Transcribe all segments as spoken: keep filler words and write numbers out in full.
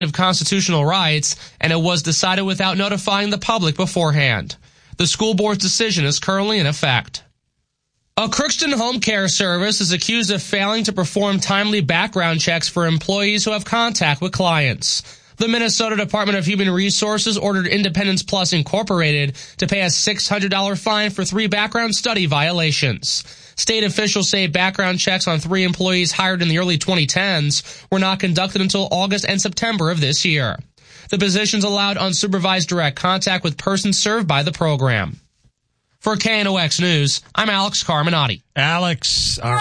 of constitutional rights, and it was decided without notifying the public beforehand. The school board's decision is currently in effect. A Crookston home care service is accused of failing to perform timely background checks for employees who have contact with clients. The Minnesota Department of Human Resources ordered Independence Plus Incorporated to pay a six hundred dollars fine for three background study violations. State officials say background checks on three employees hired in the early twenty tens were not conducted until August and September of this year. The positions allowed unsupervised direct contact with persons served by the program. For K N O X News, I'm Alex Carminati. Alex. Our-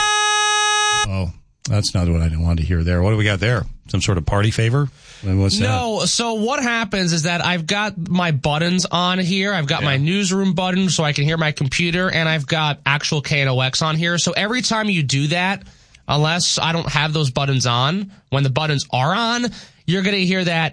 oh, that's not what I wanted to hear there. What do we got there? Some sort of party favor? What's that? No, so what happens is that I've got my buttons on here. I've got yeah. my newsroom button so I can hear my computer, and I've got actual K N O X on here. So every time you do that, unless I don't have those buttons on, when the buttons are on, you're going to hear that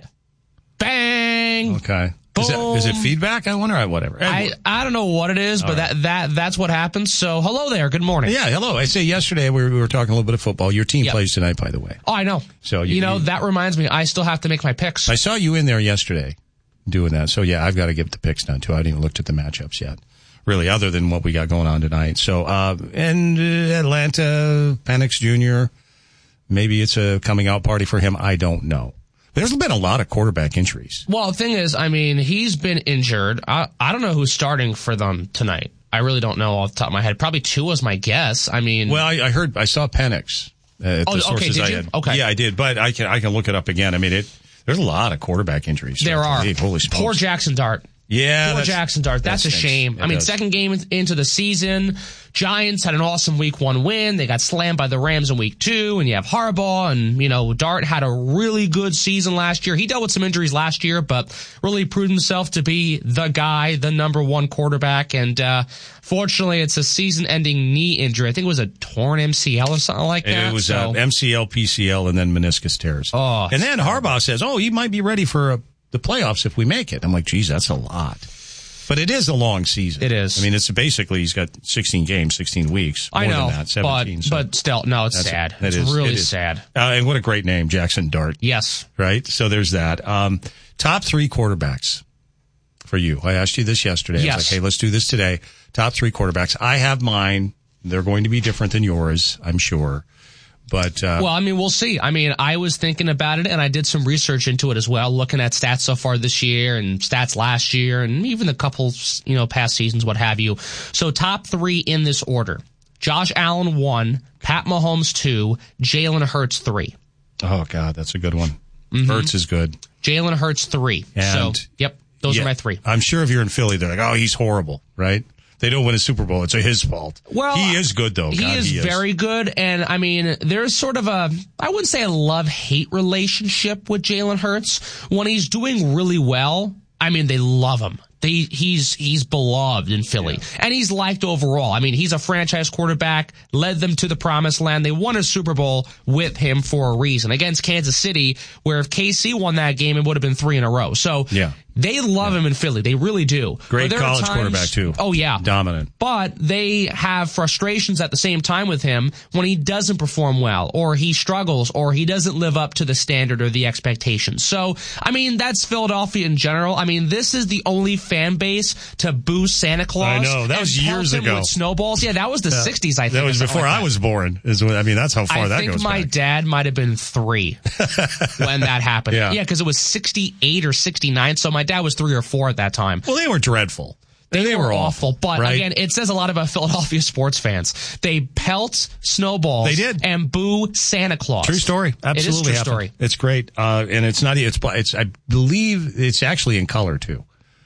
bang. Okay. Is, that, is it feedback? I wonder. Whatever. I, I don't know what it is, All but right. that, that that's what happens. So hello there. Good morning. Yeah, hello. I say yesterday we were, we were talking a little bit of football. Your team yep. plays tonight, by the way. Oh, I know. So You, you know, you, that reminds me, I still have to make my picks. I saw you in there yesterday doing that. So, yeah, I've got to get the picks done, too. I haven't even looked at the matchups yet, really, other than what we got going on tonight. So, uh, and uh, Atlanta, Penix Junior, maybe it's a coming out party for him. I don't know. There's been a lot of quarterback injuries. Well, the thing is, I mean, he's been injured. I, I don't know who's starting for them tonight. I really don't know off the top of my head. Probably Tua's my guess. I mean, well, I, I heard, I saw Penix. Uh, at oh, the sources okay, did I you? had. Okay. Yeah, I did, but I can I can look it up again. I mean, it. There's a lot of quarterback injuries. There are. Hey, holy smokes. Poor Jackson Dart. Yeah, Poor Jackson Dart. That's that a shame. It I mean, does. second game into the season, Giants had an awesome week one win. They got slammed by the Rams in week two, and you have Harbaugh, and, you know, Dart had a really good season last year. He dealt with some injuries last year, but really proved himself to be the guy, the number one quarterback, and uh fortunately, it's a season-ending knee injury. I think it was a torn M C L or something like that. It was so. uh, M C L, P C L, and then meniscus tears. Oh, and then Harbaugh says, oh, he might be ready for uh, the playoffs if we make it. I'm like, geez, that's a lot. But it is a long season. It is. I mean, it's basically, he's got sixteen games, sixteen weeks. More I know, than that, seventeen. But, so but still, no, it's sad. It it's is, really it is. sad. Uh, and what a great name, Jackson Dart. Yes. Right? So there's that. Um, top three quarterbacks for you. I asked you this yesterday. Yes. I was like, hey, let's do this today. Top three quarterbacks. I have mine. They're going to be different than yours, I'm sure. But, uh, well, I mean, we'll see. I mean, I was thinking about it, and I did some research into it as well, looking at stats so far this year and stats last year and even a couple, you know, past seasons, what have you. So top three in this order. Josh Allen, one. Pat Mahomes, two. Jalen Hurts, three. Oh, God, that's a good one. Mm-hmm. Hurts is good. Jalen Hurts, three. And so, yep, those yeah, are my three. I'm sure if you're in Philly, they're like, oh, he's horrible, right? They don't win a Super Bowl. It's his fault. Well, he is good, though. He, God, is, he is very good. And, I mean, there's sort of a, I wouldn't say a love-hate relationship with Jalen Hurts. When he's doing really well, I mean, they love him. They, he's he's beloved in Philly, yeah. and he's liked overall. I mean, he's a franchise quarterback, led them to the promised land. They won a Super Bowl with him for a reason against Kansas City, where if K C won that game, it would have been three in a row. So yeah. they love yeah. him in Philly. They really do. Great college times, quarterback, too. Oh, yeah. Dominant. But they have frustrations at the same time with him when he doesn't perform well, or he struggles, or he doesn't live up to the standard or the expectations. So, I mean, that's Philadelphia in general. I mean, this is the only fan base to boo Santa Claus. I know. That was years him ago. With snowballs. Yeah, that was the yeah. sixties, I think. That was before like I that. was born. Is what, I mean, that's how far I that goes goes I think my back. dad might have been three when that happened. Yeah, because yeah, it was sixty-eight or sixty-nine, so my dad was three or four at that time. Well, they were dreadful. They, they were, were awful, awful, but right? again, it says a lot about Philadelphia sports fans. They pelt snowballs. They did. And boo Santa Claus. True story. Absolutely. It is true happened. story. It's great. Uh, and it's not, it's, it's, I believe it's actually in color too.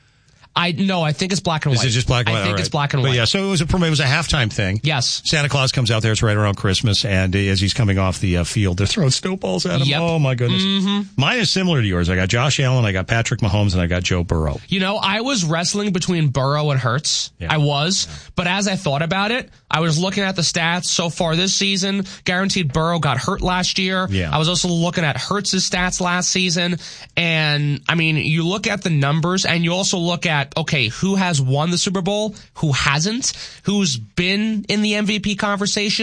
I no, I think it's black and white. Is it just black and white? I think right. it's black and but white. Yeah, so it was a it was a halftime thing. Yes. Santa Claus comes out there. It's right around Christmas, and as he's coming off the uh, field, they're throwing snowballs at him. Yep. Oh my goodness. Mm-hmm. Mine is similar to yours. I got Josh Allen, I got Patrick Mahomes, and I got Joe Burrow. You know, I was wrestling between Burrow and Hurts. Yeah. I was, yeah. but as I thought about it, I was looking at the stats so far this season. Guaranteed Burrow got hurt last year. Yeah. I was also looking at Hurts' stats last season, and I mean, you look at the numbers, and you also look at okay, who has won the Super Bowl, who hasn't, who's been in the M V P conversation.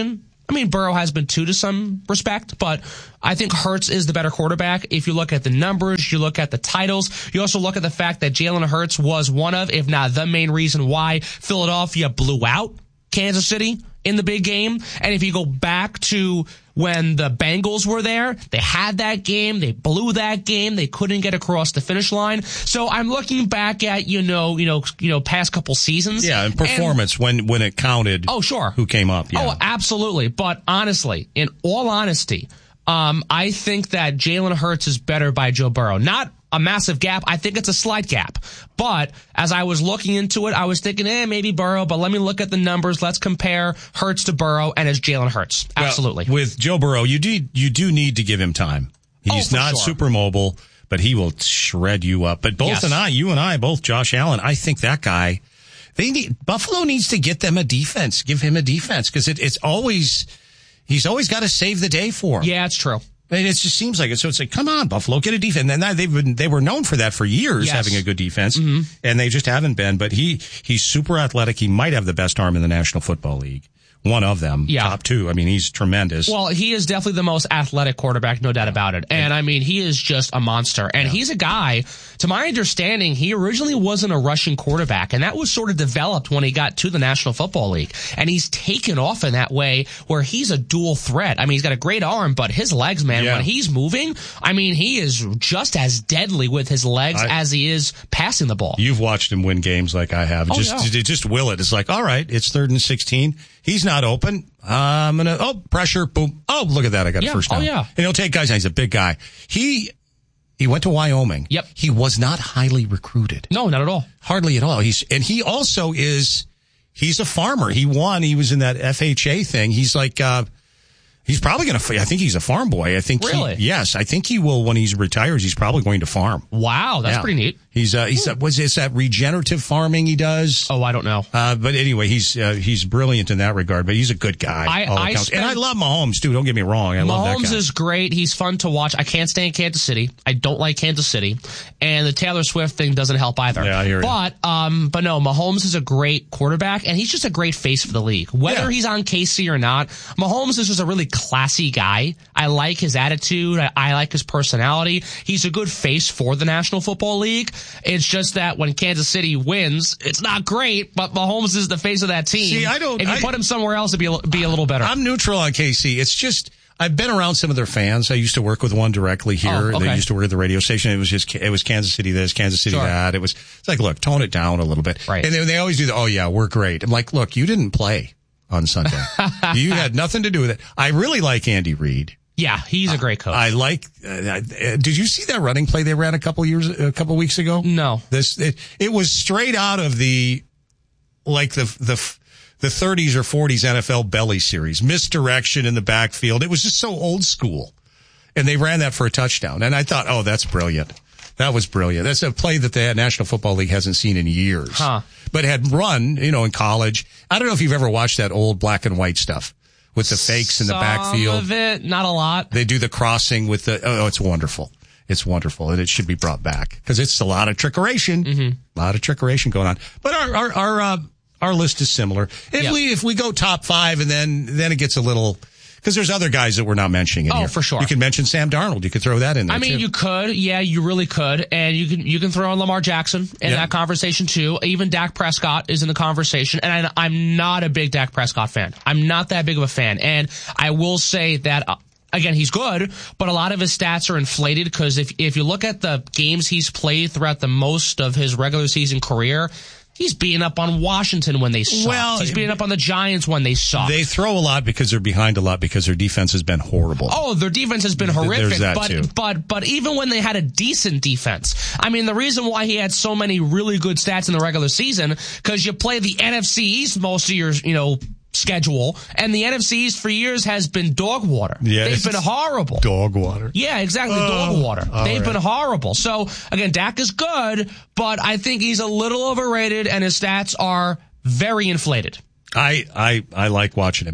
I mean, Burrow has been too to some respect, but I think Hurts is the better quarterback. If you look at the numbers, you look at the titles, you also look at the fact that Jalen Hurts was one of, if not the main reason why Philadelphia blew out Kansas City in the big game. And if you go back to when the Bengals were there, they had that game, they blew that game, they couldn't get across the finish line. So I'm looking back at, you know, you know, you know, past couple seasons. Yeah, and performance and, when when it counted. Oh, sure. Who came up. Yeah. Oh, absolutely. But honestly, in all honesty, um, I think that Jalen Hurts is better by Joe Burrow. Not a massive gap. I think it's a slight gap. But as I was looking into it, I was thinking, eh, maybe Burrow, but let me look at the numbers. Let's compare Hurts to Burrow, and it's Jalen Hurts. Absolutely. Well, with Joe Burrow, you do, you do need to give him time. He's oh, not sure. super mobile, but he will shred you up. But both yes. and I, you and I, both Josh Allen, I think that guy, they need, Buffalo needs to get them a defense, give him a defense, because it, it's always, he's always got to save the day for him. Yeah, it's true. And it just seems like it. So it's like, come on, Buffalo, get a defense. And they've been, they were known for that for years, yes. having a good defense. Mm-hmm. And they just haven't been. But he, he's super athletic. He might have the best arm in the National Football League. One of them, yeah. top two. I mean, he's tremendous. Well, he is definitely the most athletic quarterback, no doubt about it. And I mean, he is just a monster. And yeah. he's a guy, to my understanding, he originally wasn't a rushing quarterback. And that was sort of developed when he got to the National Football League. And he's taken off in that way where he's a dual threat. I mean, he's got a great arm, but his legs, man, yeah. when he's moving, I mean, he is just as deadly with his legs I, as he is passing the ball. You've watched him win games like I have. Oh, just, yeah. just will it. It's like, all right, it's third and sixteen. He's not open. I'm going to, oh, pressure, boom. Oh, look at that. I got yeah. a first down. Oh, yeah. And he'll take guys. He's a big guy. He, he went to Wyoming. Yep. He was not highly recruited. No, not at all. Hardly at all. He's, and he also is, he's a farmer. He won. He was in that F H A thing. He's like, uh, he's probably going to, I think he's a farm boy. I think really? He, yes, I think he will, when he's retires, he's probably going to farm. Wow. That's yeah. pretty neat. He's, uh, he's, uh, was it's that regenerative farming he does? Oh, I don't know. Uh, but anyway, he's, uh, he's brilliant in that regard, but he's a good guy. I, all I accounts. spent, and I love Mahomes too. Don't get me wrong. I Mahomes love that guy. is great. He's fun to watch. I can't stand Kansas City. I don't like Kansas City. And the Taylor Swift thing doesn't help either. Yeah, I hear you. But, um, but no, Mahomes is a great quarterback and he's just a great face for the league. Whether yeah. he's on K C or not, Mahomes is just a really classy guy. I like his attitude. I, I like his personality. He's a good face for the National Football League. It's just that when Kansas City wins, it's not great, but Mahomes is the face of that team. See, I don't, if you I, put him somewhere else, it'd be a, be a little better. I'm neutral on K C. It's just, I've been around some of their fans. I used to work with one directly here. Oh, okay. They used to work at the radio station. It was just, it was Kansas City this, Kansas City sure. that. It was, it's like, look, tone it down a little bit. Right. And they, they always do the, oh yeah, we're great. I'm like, look, you didn't play on Sunday. You had nothing to do with it. I really like Andy Reid. Yeah, he's a great coach. I like. Uh, did you see that running play they ran a couple years, a couple weeks ago? No. This it, it was straight out of the, like the the the thirties or forties N F L belly series. Misdirection in the backfield. It was just so old school, and they ran that for a touchdown. And I thought, oh, that's brilliant. That was brilliant. That's a play that the National Football League hasn't seen in years, huh. but had run, you know, in college. I don't know if you've ever watched that old black and white stuff. With the fakes in the Some backfield. of it, not a lot. They do the crossing with the, oh, it's wonderful. It's wonderful. And it should be brought back. Because it's a lot of trickeration. Mm-hmm. A lot of trickeration going on. But our, our, our, uh, our list is similar. If yep. we, if we go top five and then, then it gets a little, because there's other guys that we're not mentioning in oh, here. for sure. You could mention Sam Darnold. You could throw that in there. I mean, too. you could. Yeah, you really could. And you can you can throw in Lamar Jackson in yeah. that conversation too. Even Dak Prescott is in the conversation. And I, I'm not a big Dak Prescott fan. I'm not that big of a fan. And I will say that, uh, again, he's good, but a lot of his stats are inflated because if if you look at the games he's played throughout the most of his regular season career, he's beating up on Washington when they suck. Well, he's beating up on the Giants when they suck. They throw a lot because they're behind a lot because their defense has been horrible. Oh, their defense has been horrific. There's that but too. but but even when they had a decent defense, I mean, the reason why he had so many really good stats in the regular season because you play the N F C East most of your you know. schedule, and the N F C East for years has been dog water. Yeah, they've been horrible. Dog water. Yeah, exactly, oh, dog water. They've right. been horrible. So, again, Dak is good, but I think he's a little overrated, and his stats are very inflated. I, I, I like watching him.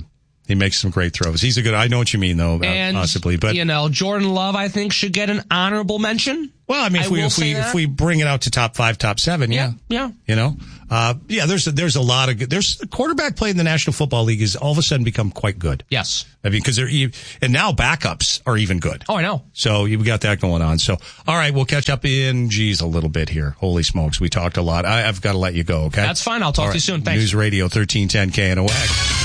He makes some great throws. He's a good, I know what you mean, though, and, possibly. But you know, Jordan Love, I think, should get an honorable mention. Well, I mean, if I we will if we say that. if we bring it out to top five, top seven, yeah, Yeah, yeah. you know, uh, yeah. There's a, there's a lot of good. There's quarterback play in the National Football League is all of a sudden become quite good. Yes, I mean, because they're e- and now backups are even good. Oh, I know. So you've got that going on. So all right, we'll catch up in geez a little bit here. Holy smokes, we talked a lot. I, I've got to let you go. Okay, That's fine. I'll talk All to you right. soon. Thanks. News Radio thirteen ten K N O X.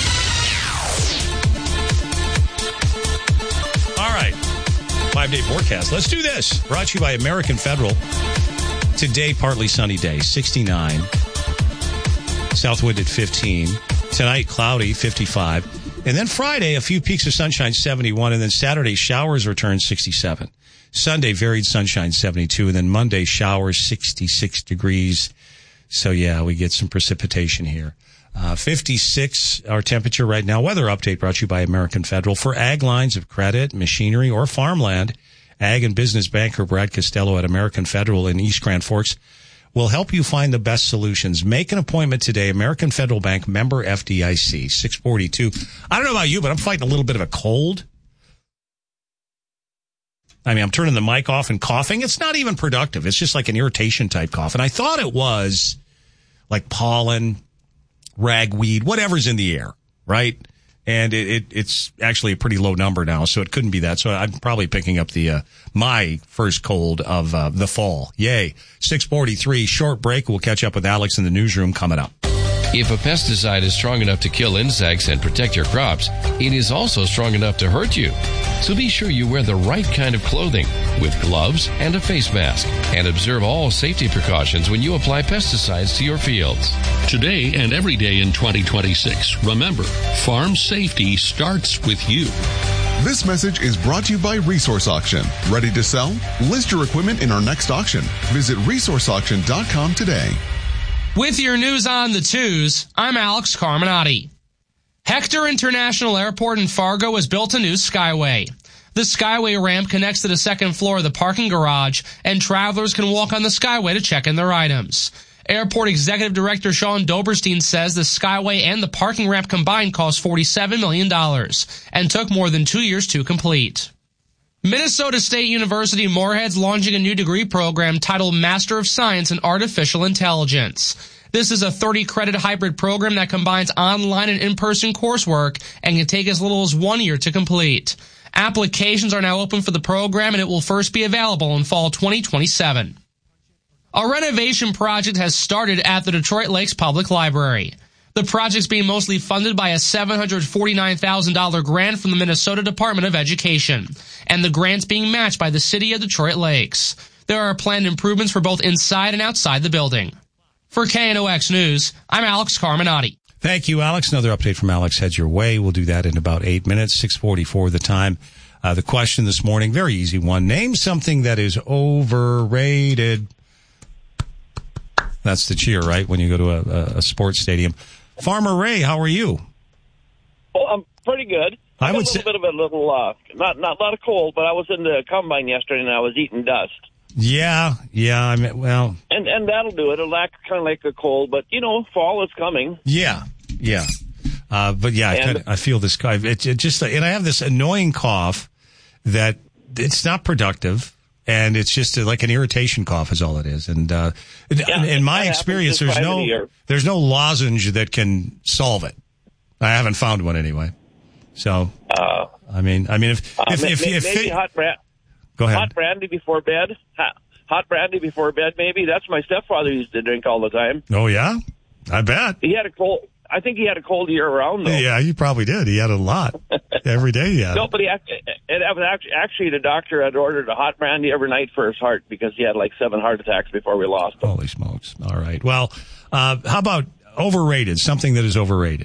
All right. Five-day forecast. Let's do this. Brought to you by American Federal. Today, partly sunny day, sixty-nine. Southwind at fifteen. Tonight, cloudy, fifty-five. And then Friday, a few peaks of sunshine, seventy-one. And then Saturday, showers return, sixty-seven. Sunday, varied sunshine, seventy-two. And then Monday, showers, sixty-six degrees. So, yeah, we get some precipitation here. Uh, fifty-six, our temperature right now. Weather update brought to you by American Federal. For ag lines of credit, machinery, or farmland, ag and business banker Brad Costello at American Federal in East Grand Forks will help you find the best solutions. Make an appointment today. American Federal Bank, member F D I C, six forty-two. I don't know about you, but I'm fighting a little bit of a cold. I mean, I'm turning the mic off and coughing. It's not even productive. It's just like an irritation type cough. And I thought it was like pollen, ragweed, whatever's in the air, right? And it, it it's actually a pretty low number now, so it couldn't be that. So I'm probably picking up the uh, my first cold of uh, the fall. Yay. six forty-three, short break. We'll catch up with Alex in the newsroom coming up. If a pesticide is strong enough to kill insects and protect your crops, it is also strong enough to hurt you. So be sure you wear the right kind of clothing with gloves and a face mask, and observe all safety precautions when you apply pesticides to your fields. Today and every day in twenty twenty-six, remember, farm safety starts with you. This message is brought to you by Resource Auction. Ready to sell? List your equipment in our next auction. Visit resource auction dot com today. With your news on the twos, I'm Alex Carminati. Hector International Airport in Fargo has built a new skyway. The skyway ramp connects to the second floor of the parking garage, and travelers can walk on the skyway to check in their items. Airport Executive Director Sean Doberstein says the skyway and the parking ramp combined cost forty-seven million dollars and took more than two years to complete. Minnesota State University Moorhead's launching a new degree program titled Master of Science in Artificial Intelligence. This is a thirty-credit hybrid program that combines online and in-person coursework and can take as little as one year to complete. Applications are now open for the program, and it will first be available in fall twenty twenty-seven. A renovation project has started at the Detroit Lakes Public Library. The project's being mostly funded by a seven hundred forty-nine thousand dollars grant from the Minnesota Department of Education, and the grant's being matched by the city of Detroit Lakes. There are planned improvements for both inside and outside the building. For K N O X News, I'm Alex Carminati. Thank you, Alex. Another update from Alex heads your way. We'll do that in about eight minutes, six forty-four the time. Uh, the question this morning, very easy one. Name something that is overrated. That's the cheer, right, when you go to a, a sports stadium. Farmer Ray, how are you? Well, I'm pretty good. I, I got would a little say, bit of a little, uh, not not a lot of cold, but I was in the combine yesterday and I was eating dust. yeah, yeah. I mean, well, And and that'll do it. It'll act kind of like a cold, but you know, fall is coming. yeah, yeah. Uh, but yeah, I, And- kinda, I feel this guy. It, it just, and I have this annoying cough that it's not productive. And it's just like an irritation cough is all it is. And, uh, Yeah, in, in my that happens experience, this there's time of no, the year. there's no lozenge that can solve it. I haven't found one anyway. So, Uh, I mean, I mean, if, uh, if, ma- if, ma- if, maybe it- hot, bra- go ahead. hot brandy before bed. Hot, hot brandy before bed, maybe. That's my stepfather used to drink all the time. Oh, yeah? I bet. He had a cold. I think he had a cold year round, though. Yeah, he probably did. He had a lot. Every day he had No, it. but he act- it, it was actually, actually the doctor had ordered a hot brandy every night for his heart because he had like seven heart attacks before we lost him. Holy smokes. All right. Well, uh, how about overrated? Something that is overrated.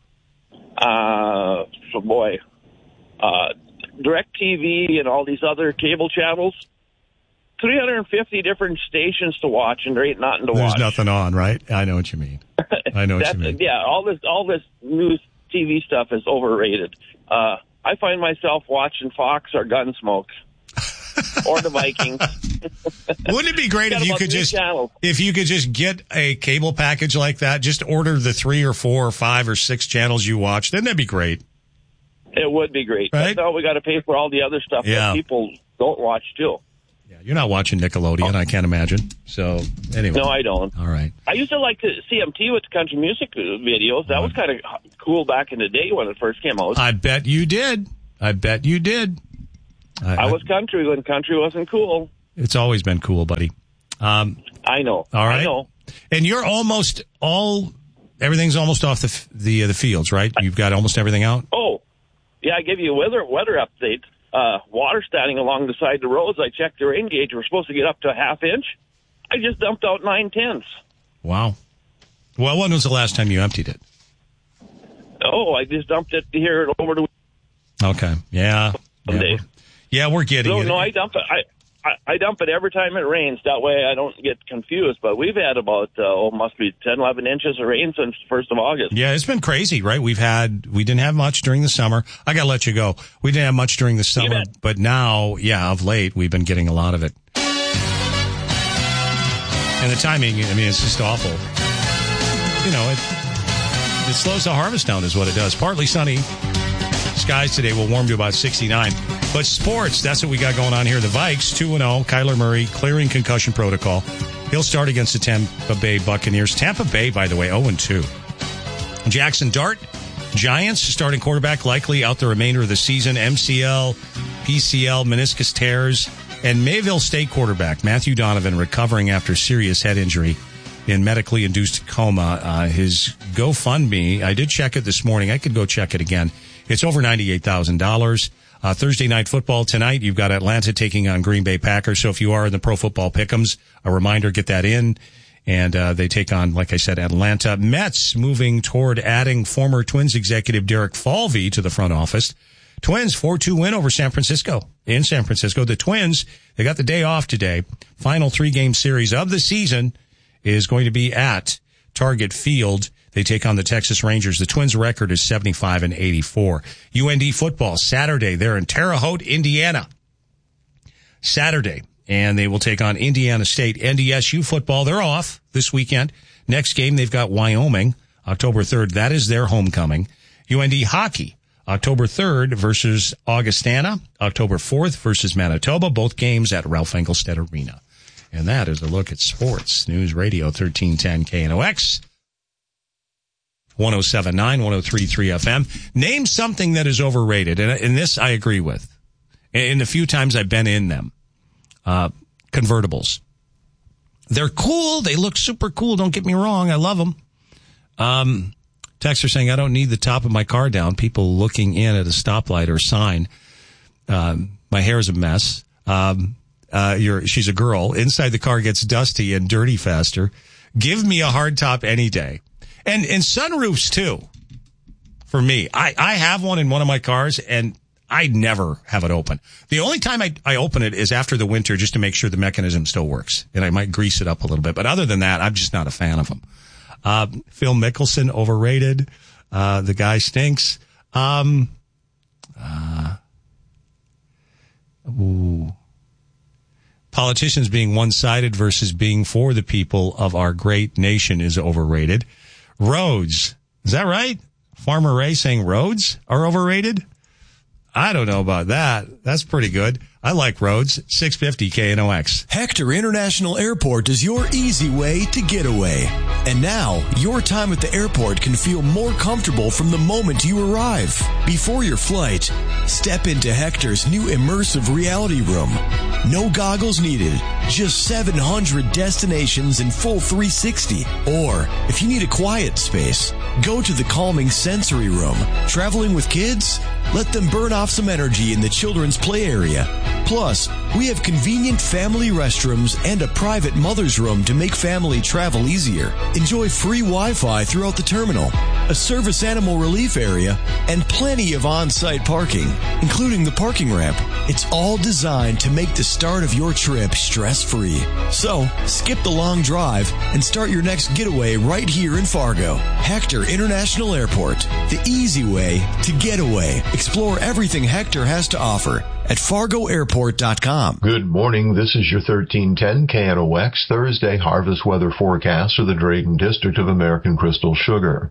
Uh, so boy, uh, DirecTV and all these other cable channels, three hundred fifty different stations to watch, and there ain't nothing to There's watch. nothing on, right? I know what you mean. I know what That's, you mean. yeah, all this, all this news T V stuff is overrated. Uh, I find myself watching Fox or Gunsmoke or the Vikings. Wouldn't it be great Got if you about could three just channels. if you could just get a cable package like that, just order the three or four or five or six channels you watch, then that'd be great. It would be great. Right? But now we got to pay for all the other stuff Yeah. that people don't watch, too. Yeah, you're not watching Nickelodeon, I can't imagine. So, anyway. No, I don't. All right. I used to like to C M T with the country music videos. That was kind of cool back in the day when it first came out. I bet you did. I bet you did. I, I was country when country wasn't cool. It's always been cool, buddy. Um, I know. all right. I know. And you're almost all, everything's almost off the f- the uh, the fields, right? You've got almost everything out? Oh, yeah, I give you a weather weather update. Uh, water standing along the side of the roads. I checked the rain gauge. We're supposed to get up to a half inch. I just dumped out nine tenths. Wow. Well, when was the last time you emptied it? Oh, I just dumped it here over the Okay. Yeah. Yeah, Someday. we're, yeah, we're getting No, it. no, I dump it. I, I, I dump it every time it rains. That way I don't get confused. But we've had about, uh, oh, must be ten, eleven inches of rain since the first of August. Yeah, it's been crazy, right? We've had, we didn't have much during the summer. I gotta let you go. We didn't have much during the summer, bet. but now, yeah, of late, we've been getting a lot of it. And the timing, I mean, it's just awful. You know, it, it slows the harvest down is what it does. Partly sunny. Skies today will warm to about sixty-nine. But sports, that's what we got going on here. The Vikes, two and oh. Kyler Murray clearing concussion protocol. He'll start against the Tampa Bay Buccaneers. Tampa Bay, by the way, oh and two. Jackson Dart, Giants, starting quarterback, likely out the remainder of the season. M C L, P C L, meniscus tears. And Mayville State quarterback, Matthew Donovan, recovering after serious head injury in medically induced coma. Uh, his GoFundMe, I did check it this morning. I could go check it again. It's over ninety-eight thousand dollars. Uh, Thursday night football tonight. You've got Atlanta taking on Green Bay Packers. So if you are in the pro football pick'ems, a reminder, get that in. And uh, they take on, like I said, Atlanta. Mets moving toward adding former Twins executive Derek Falvey to the front office. Twins four two win over San Francisco in San Francisco. The Twins, they got the day off today. Final three-game series of the season is going to be at Target Field. They take on the Texas Rangers. The Twins' record is seventy-five and eighty-four. U N D football Saturday. They're in Terre Haute, Indiana. Saturday. And they will take on Indiana State. N D S U football, they're off this weekend. Next game, they've got Wyoming, October third. That is their homecoming. U N D hockey, October third versus Augustana. October fourth versus Manitoba. Both games at Ralph Engelstad Arena. And that is a look at sports. News Radio thirteen ten K N O X. one oh seven point nine, one oh three point three F M. Name something that is overrated. And, and this I agree with. In the few times I've been in them. Uh, convertibles. They're cool. They look super cool. Don't get me wrong. I love them. Um, texter saying, I don't need the top of my car down. People looking in at a stoplight or sign. Um, my hair is a mess. Um, uh, you're, she's a girl. Inside the car gets dusty and dirty faster. Give me a hard top any day. And, and sunroofs too. For me, I, I have one in one of my cars and I never have it open. The only time I, I open it is after the winter just to make sure the mechanism still works. And I might grease it up a little bit. But other than that, I'm just not a fan of them. Uh, Phil Mickelson, overrated. Uh, the guy stinks. Um, uh, ooh. Politicians being one-sided versus being for the people of our great nation is overrated. Roads. Is that right? Farmer Ray saying roads are overrated? I don't know about that. That's pretty good. I like roads. six fifty K N O X. Hector International Airport is your easy way to get away. And now, your time at the airport can feel more comfortable from the moment you arrive. Before your flight, step into Hector's new immersive reality room. No goggles needed. Just seven hundred destinations in full three sixty. Or, if you need a quiet space, go to the calming sensory room. Traveling with kids? Let them burn off some energy in the children's play area. Plus, we have convenient family restrooms and a private mother's room to make family travel easier. Enjoy free Wi-Fi throughout the terminal, a service animal relief area, and plenty of on-site parking, including the parking ramp. It's all designed to make the start of your trip stress-free. So, skip the long drive and start your next getaway right here in Fargo. Hector International Airport, the easy way to get away. Explore everything Hector has to offer at fargo airport dot com. Good morning. This is your thirteen ten K N O X Thursday harvest weather forecast for the Drayton District of American Crystal Sugar.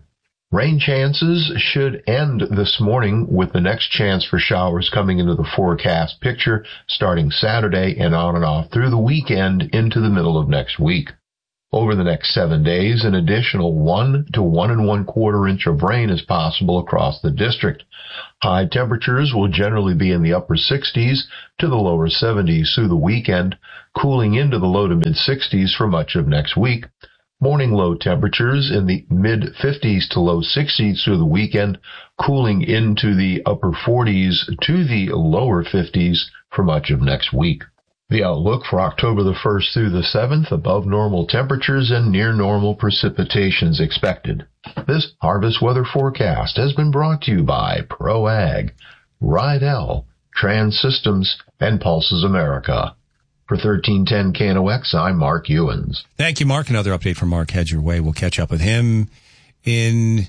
Rain chances should end this morning, with the next chance for showers coming into the forecast picture starting Saturday and on and off through the weekend into the middle of next week. Over the next seven days, an additional one to one and one quarter inch of rain is possible across the district. High temperatures will generally be in the upper sixties to the lower seventies through the weekend, cooling into the low to mid sixties for much of next week. Morning low temperatures in the mid fifties to low sixties through the weekend, cooling into the upper forties to the lower fifties for much of next week. The outlook for October the first through the seventh, above normal temperatures and near normal precipitations expected. This harvest weather forecast has been brought to you by ProAg, Rydell, Trans Systems, and Pulses America. For thirteen ten K N O X, I'm Mark Ewens. Thank you, Mark. Another update from Mark. Head your way. We'll catch up with him in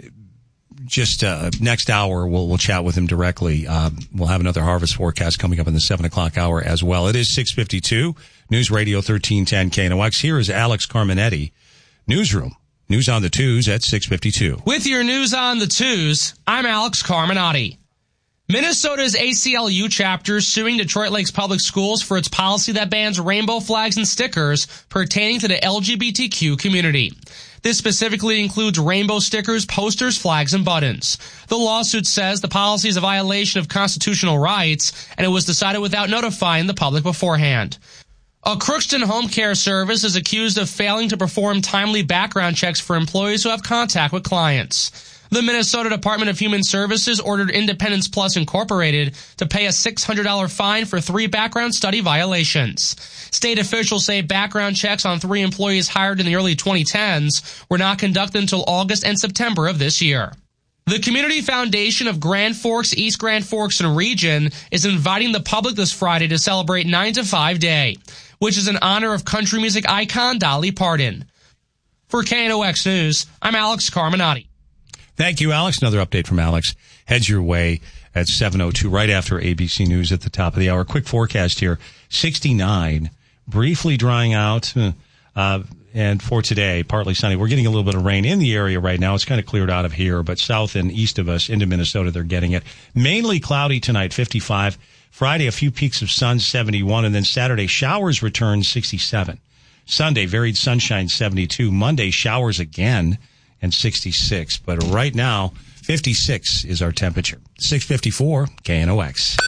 just uh, next hour. We'll we'll chat with him directly. Uh, we'll have another harvest forecast coming up in the seven o'clock hour as well. It is six fifty-two, News Radio thirteen ten K N O X. Here is Alex Carminetti, Newsroom. News on the twos at six fifty-two. With your news on the twos, I'm Alex Carminetti. Minnesota's A C L U chapter is suing Detroit Lakes Public Schools for its policy that bans rainbow flags and stickers pertaining to the L G B T Q community. This specifically includes rainbow stickers, posters, flags, and buttons. The lawsuit says the policy is a violation of constitutional rights, and it was decided without notifying the public beforehand. A Crookston home care service is accused of failing to perform timely background checks for employees who have contact with clients. The Minnesota Department of Human Services ordered Independence Plus Incorporated to pay a six hundred dollars fine for three background study violations. State officials say background checks on three employees hired in the early twenty tens were not conducted until August and September of this year. The Community Foundation of Grand Forks, East Grand Forks, and Region is inviting the public this Friday to celebrate nine to five Day, which is in honor of country music icon Dolly Parton. For K N O X News, I'm Alex Carminetti. Thank you, Alex. Another update from Alex heads your way at seven oh two, right after A B C News at the top of the hour. Quick forecast here, sixty-nine, briefly drying out, uh, and for today, partly sunny. We're getting a little bit of rain in the area right now. It's kind of cleared out of here, but south and east of us into Minnesota, they're getting it. Mainly cloudy tonight, fifty-five. Friday, a few peaks of sun, seventy-one, and then Saturday, showers return, sixty-seven. Sunday, varied sunshine, seventy-two. Monday, showers again, and sixty-six. But right now, fifty-six is our temperature. six fifty-four, K N O X.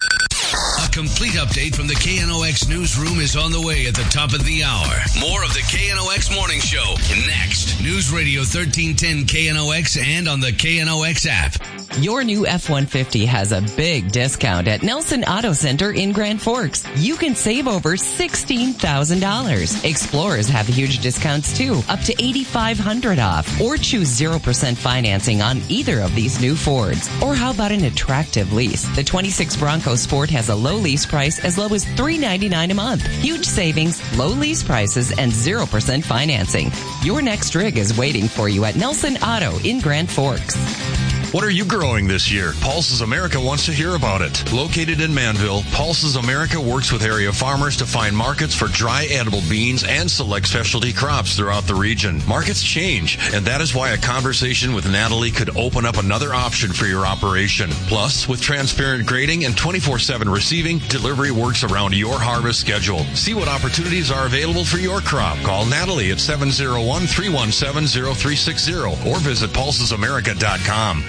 A complete update from the K N O X newsroom is on the way at the top of the hour. More of the K N O X Morning Show next. News Radio thirteen ten K N O X and on the K N O X app. Your new F one fifty has a big discount at Nelson Auto Center in Grand Forks. You can save over sixteen thousand dollars. Explorers have huge discounts too, up to eight thousand five hundred dollars off. Or choose zero percent financing on either of these new Fords. Or how about an attractive lease? The twenty-six Bronco Sport has a low lease price as low as three hundred ninety-nine dollars a month. Huge savings, low lease prices, and zero percent financing. Your next rig is waiting for you at Nelson Auto in Grand Forks. What are you growing this year? Pulses America wants to hear about it. Located in Manville, Pulses America works with area farmers to find markets for dry edible beans and select specialty crops throughout the region. Markets change, and that is why a conversation with Natalie could open up another option for your operation. Plus, with transparent grading and twenty-four seven receiving, delivery works around your harvest schedule. See what opportunities are available for your crop. Call Natalie at seven oh one, three one seven, oh three six oh or visit pulses america dot com.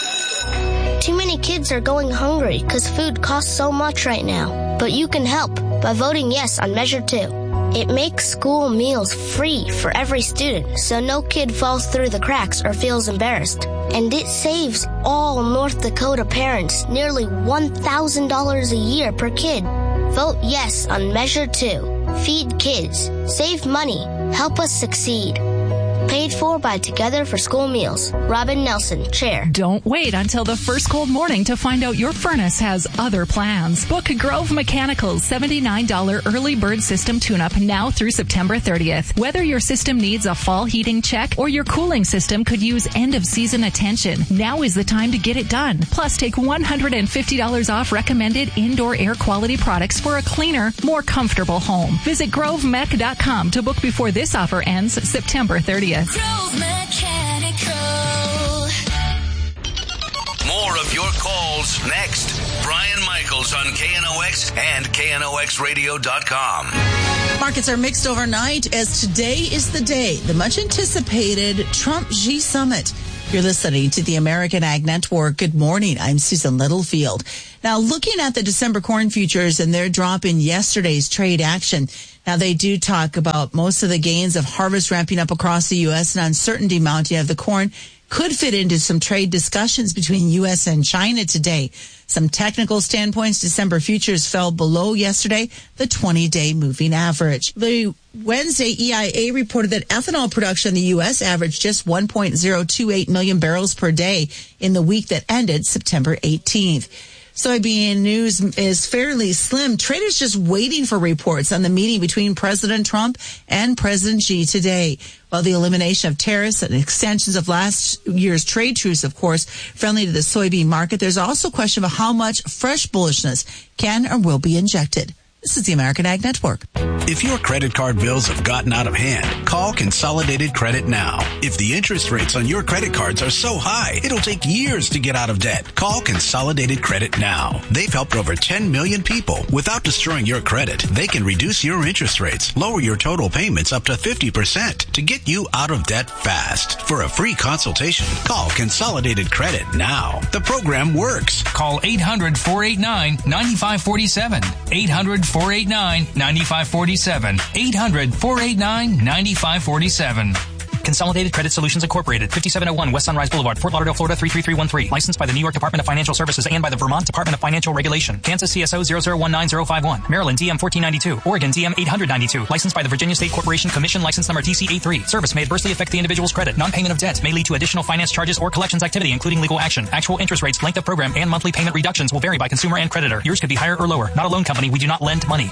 Too many kids are going hungry because food costs so much right now. But you can help by voting yes on Measure two. It makes school meals free for every student, so no kid falls through the cracks or feels embarrassed. And it saves all North Dakota parents nearly one thousand dollars a year per kid. Vote yes on Measure two. Feed kids. Save money. Help us succeed. Paid for by Together for School Meals. Robin Nelson, Chair. Don't wait until the first cold morning to find out your furnace has other plans. Book Grove Mechanical's seventy-nine dollars early bird system tune-up now through September thirtieth. Whether your system needs a fall heating check or your cooling system could use end-of-season attention, now is the time to get it done. Plus, take one hundred fifty dollars off recommended indoor air quality products for a cleaner, more comfortable home. Visit grove mech dot com to book before this offer ends September thirtieth. Grove Mechanical. calls next. Brian Michaels on K N O X and K N O X radio dot com. Markets are mixed overnight as today is the day, the much anticipated Trump G Summit. You're listening to the American Ag Network. Good morning. I'm Susan Littlefield. Now, looking at the December corn futures and their drop in yesterday's trade action. Now, they do talk about most of the gains of harvest ramping up across the U S and uncertainty mounting of the corn could fit into some trade discussions between U S and China today. Some technical standpoints, December futures fell below yesterday, the twenty-day moving average. The Wednesday E I A reported that ethanol production in the U S averaged just one point zero two eight million barrels per day in the week that ended September eighteenth. Soybean news is fairly slim. Traders just waiting for reports on the meeting between President Trump and President Xi today. While the elimination of tariffs and extensions of last year's trade truce, of course, friendly to the soybean market, there's also a question of how much fresh bullishness can or will be injected. This is the American Ag Network. If your credit card bills have gotten out of hand, call Consolidated Credit now. If the interest rates on your credit cards are so high, it'll take years to get out of debt. Call Consolidated Credit now. They've helped over ten million people. Without destroying your credit, they can reduce your interest rates, lower your total payments up to fifty percent to get you out of debt fast. For a free consultation, call Consolidated Credit now. The program works. Call eight hundred, four eight nine, nine five four seven. eight hundred, four eight nine, nine five four seven. eight hundred, four eight nine, nine five four seven. Consolidated Credit Solutions Incorporated, fifty-seven oh one West Sunrise Boulevard, Fort Lauderdale, Florida three three three one three. Licensed by the New York Department of Financial Services and by the Vermont Department of Financial Regulation. Kansas C S O zero zero one nine zero five one. Maryland D M fourteen ninety-two. Oregon D M eight hundred ninety-two. Licensed by the Virginia State Corporation Commission. License number T C A three. Service may adversely affect the individual's credit. Non-payment of debt may lead to additional finance charges or collections activity, including legal action. Actual interest rates, length of program, and monthly payment reductions will vary by consumer and creditor. Yours could be higher or lower. Not a loan company. We do not lend money.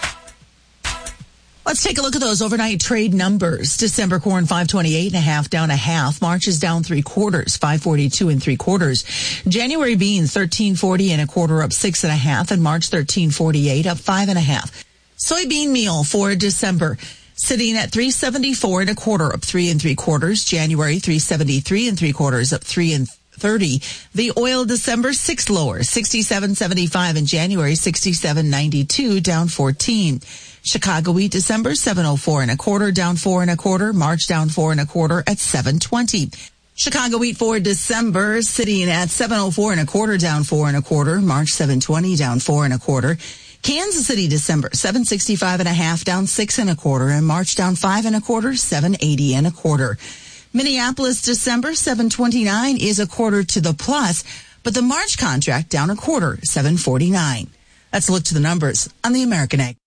Let's take a look at those overnight trade numbers. December corn five twenty-eight and a half, down a half. March is down three quarters, five forty-two and three quarters. January beans thirteen forty and a quarter, up six and a half, and March thirteen forty-eight, up five and a half. Soybean meal for December sitting at three seventy-four and a quarter, up three and three quarters. January three seventy-three and three quarters, up three and thirty. The oil December six lower, sixty-seven seventy-five in January, sixty-seven ninety-two, down fourteen. Chicago wheat December seven oh four and a quarter, down four and a quarter. March down four and a quarter at seven twenty. Chicago wheat for December sitting at seven oh four and a quarter, down four and a quarter. March seven twenty, down four and a quarter. Kansas City December seven sixty-five and a half, down six and a quarter, and March down five and a quarter, seven eighty and a quarter. Minneapolis December seven twenty-nine is a quarter to the plus, but the March contract down a quarter, seven forty-nine. Let's look to the numbers on the American Ag.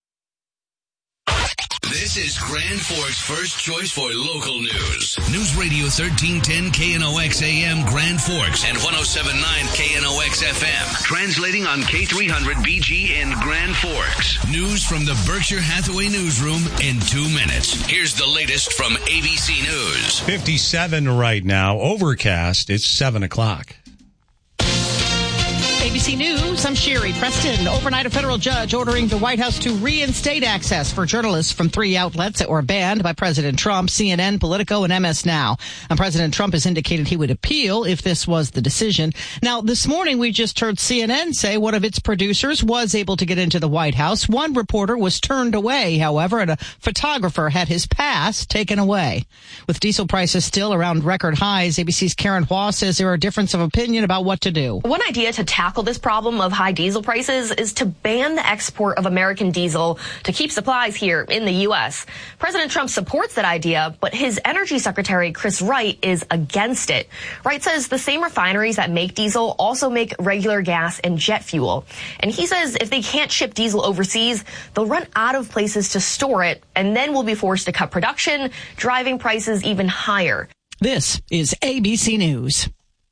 This is Grand Forks' first choice for local news. News Radio thirteen ten K N O X A M Grand Forks and one oh seven point nine K N O X F M. Translating on K three hundred B G in Grand Forks. News from the Berkshire Hathaway newsroom in two minutes. Here's the latest from A B C News. fifty-seven right now. Overcast. It's seven o'clock. A B C News, I'm Sherry Preston. Overnight, a federal judge ordering the White House to reinstate access for journalists from three outlets that were banned by President Trump, C N N, Politico, and M S Now. And President Trump has indicated he would appeal if this was the decision. Now, this morning, we just heard C N N say one of its producers was able to get into the White House. One reporter was turned away, however, and a photographer had his pass taken away. With diesel prices still around record highs, A B C's Karen Hua says there are difference of opinion about what to do. One idea to tackle this problem of high diesel prices is to ban the export of American diesel to keep supplies here in the U S. President Trump supports that idea, but his energy secretary, Chris Wright, is against it. Wright says the same refineries that make diesel also make regular gas and jet fuel. And he says if they can't ship diesel overseas, they'll run out of places to store it, and then we'll be forced to cut production, driving prices even higher. This is A B C News.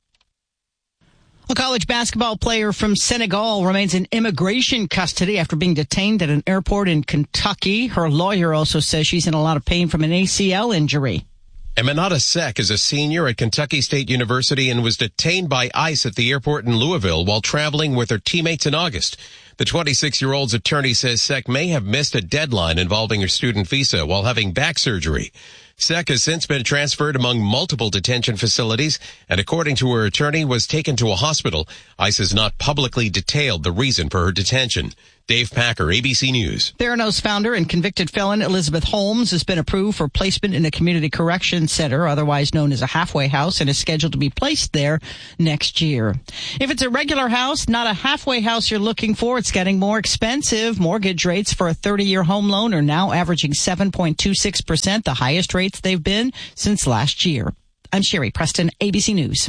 A college basketball player from Senegal remains in immigration custody after being detained at an airport in Kentucky. Her lawyer also says she's in a lot of pain from an A C L injury. Eminata Sek is a senior at Kentucky State University and was detained by ICE at the airport in Louisville while traveling with her teammates in August. The twenty-six-year-old's attorney says Sek may have missed a deadline involving her student visa while having back surgery. Sek has since been transferred among multiple detention facilities and, according to her attorney, was taken to a hospital. ICE has not publicly detailed the reason for her detention. Dave Packer, A B C News. Theranos founder and convicted felon Elizabeth Holmes has been approved for placement in a community correction center, otherwise known as a halfway house, and is scheduled to be placed there next year. If it's a regular house, not a halfway house you're looking for, it's getting more expensive. Mortgage rates for a thirty-year home loan are now averaging seven point two six percent, the highest rates they've been since last year. I'm Sherry Preston, A B C News.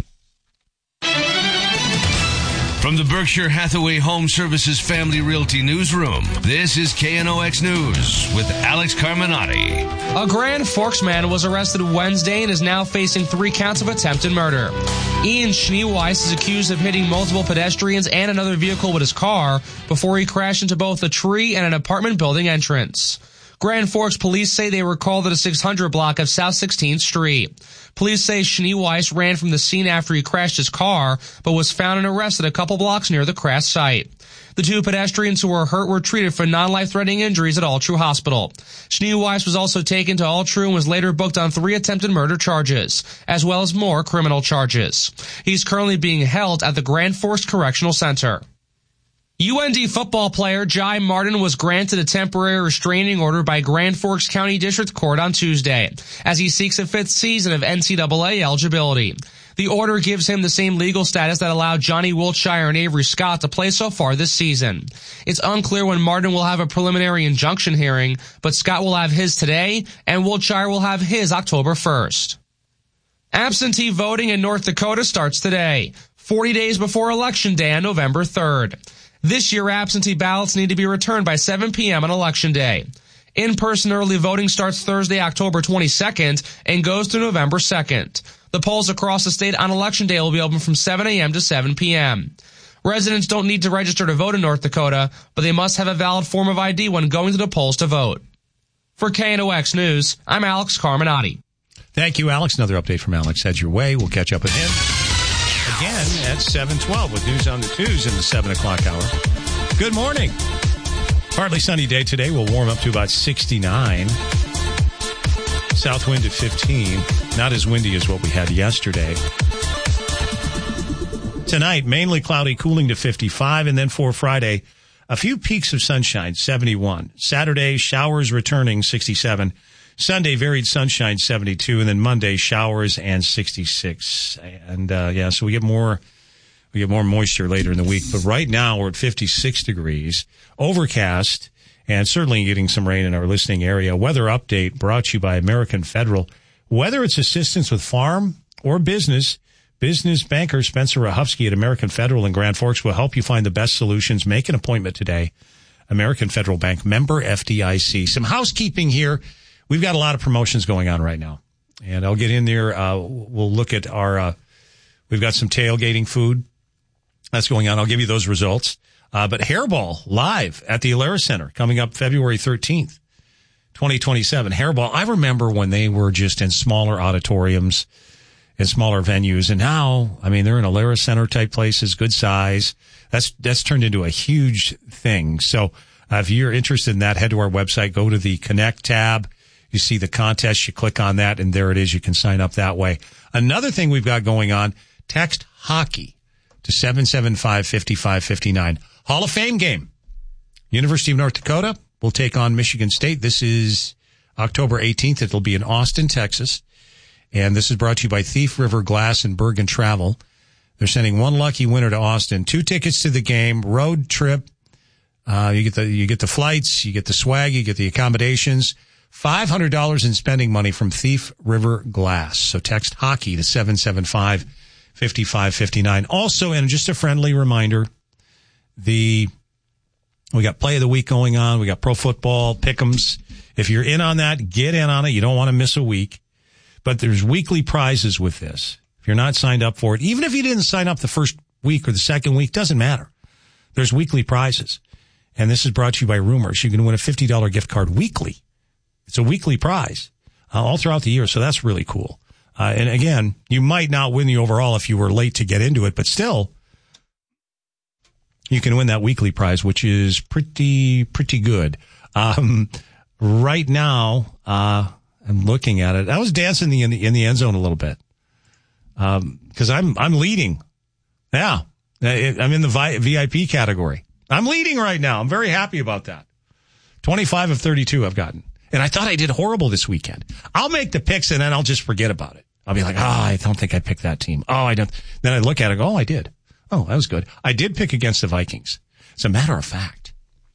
From the Berkshire Hathaway Home Services Family Realty Newsroom, this is K N O X News with Alex Carminati. A Grand Forks man was arrested Wednesday and is now facing three counts of attempted murder. Ian Schneeweiss is accused of hitting multiple pedestrians and another vehicle with his car before he crashed into both a tree and an apartment building entrance. Grand Forks police say they were called at a six hundred block of South sixteenth Street. Police say Schneeweiss ran from the scene after he crashed his car, but was found and arrested a couple blocks near the crash site. The two pedestrians who were hurt were treated for non-life-threatening injuries at Altru Hospital. Schneeweiss was also taken to Altru and was later booked on three attempted murder charges, as well as more criminal charges. He's currently being held at the Grand Forks Correctional Center. U N D football player Jai Martin was granted a temporary restraining order by Grand Forks County District Court on Tuesday, as he seeks a fifth season of N C double A eligibility. The order gives him the same legal status that allowed Johnny Wiltshire and Avery Scott to play so far this season. It's unclear when Martin will have a preliminary injunction hearing, but Scott will have his today, and Wiltshire will have his October first. Absentee voting in North Dakota starts today, forty days before Election Day on November third. This year, absentee ballots need to be returned by seven p.m. on Election Day. In-person early voting starts Thursday, October twenty-second, and goes through November second. The polls across the state on Election Day will be open from seven a.m. to seven p.m. Residents don't need to register to vote in North Dakota, but they must have a valid form of I D when going to the polls to vote. For K N O X News, I'm Alex Carminati. Thank you, Alex. Another update from Alex heads your way. We'll catch up with him again at seven twelve with news on the twos in the seven o'clock hour. Good morning. Partly sunny day today. We'll warm up to about sixty-nine. South wind at fifteen. Not as windy as what we had yesterday. Tonight, mainly cloudy, cooling to fifty-five. And then for Friday, a few peaks of sunshine, seventy-one. Saturday, showers returning, sixty-seven. Sunday, varied sunshine, seventy-two, and then Monday, showers and sixty-six. And, uh, yeah, so we get more, we get more moisture later in the week. But right now, we're at fifty-six degrees, overcast, and certainly getting some rain in our listening area. Weather update brought to you by American Federal. Whether it's assistance with farm or business, business banker Spencer Rahufsky at American Federal in Grand Forks will help you find the best solutions. Make an appointment today. American Federal Bank, member F D I C. Some housekeeping here. We've got a lot of promotions going on right now, and I'll get in there. Uh, we'll look at our, uh, we've got some tailgating food that's going on. I'll give you those results. Uh, but Hairball live at the Alara Center coming up February thirteenth, twenty twenty-seven. Hairball. I remember when they were just in smaller auditoriums and smaller venues, and now, I mean, they're in Alara Center type places, good size. That's, that's turned into a huge thing. So, uh, if you're interested in that, head to our website, go to the Connect tab. You see the contest, you click on that, and there it is. You can sign up that way. Another thing we've got going on, text hockey to seven seven five, five five five nine. Hall of Fame game. University of North Dakota will take on Michigan State. This is October eighteenth. It'll be in Austin, Texas. And this is brought to you by Thief River Glass and Bergen Travel. They're sending one lucky winner to Austin. Two tickets to the game, road trip. Uh, you get the, you get the flights, you get the swag, you get the accommodations. five hundred dollars in spending money from Thief River Glass. So text hockey to seven seven five, five five five nine. Also, and just a friendly reminder, the we got play of the week going on. We got pro football, pick'ems. If you're in on that, get in on it. You don't want to miss a week. But there's weekly prizes with this. If you're not signed up for it, even if you didn't sign up the first week or the second week, doesn't matter. There's weekly prizes. And this is brought to you by Rumors. You can win a fifty dollars gift card weekly. It's a weekly prize uh, all throughout the year, so that's really cool. Uh, and again, you might not win the overall if you were late to get into it, but still, you can win that weekly prize, which is pretty, pretty good. Um, right now, uh, I'm looking at it. I was dancing in the in the end zone a little bit um, because I'm I'm leading. Yeah, I'm in the V I P category. I'm leading right now. I'm very happy about that. twenty-five of thirty-two I've gotten, and I thought I did horrible this weekend. I'll make the picks and then I'll just forget about it. I'll be like, oh, I don't think I picked that team. Oh, I don't. Then I look at it and go, oh, I did. Oh, that was good. I did pick against the Vikings. As a matter of fact,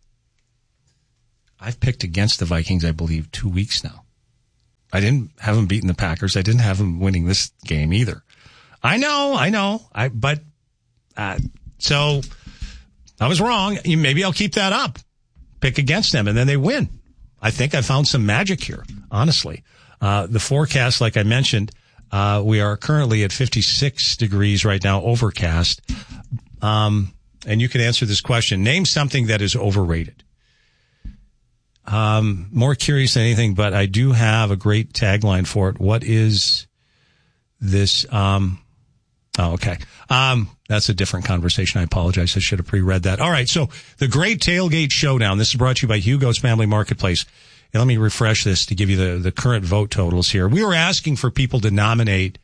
I've picked against the Vikings, I believe, two weeks now. I didn't have them beating the Packers. I didn't have them winning this game either. I know, I know. I but uh, so I was wrong. Maybe I'll keep that up. Pick against them, and then they win. I think I found some magic here, honestly. Uh, the forecast, like I mentioned, uh, we are currently at fifty-six degrees right now, overcast. Um, and you can answer this question. Name something that is overrated. Um, more curious than anything, but I do have a great tagline for it. What is this? Um, oh, okay. Um, that's a different conversation. I apologize. I should have pre-read that. All right. So the Great Tailgate Showdown. This is brought to you by Hugo's Family Marketplace. And let me refresh this to give you the, the current vote totals here. We were asking for people to nominate